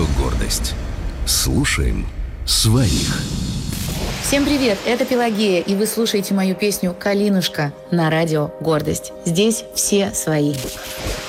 Радио «Гордость». Слушаем своих. Всем привет, это Пелагея, и вы слушаете мою песню «Калинушка» на радио «Гордость». Здесь все свои.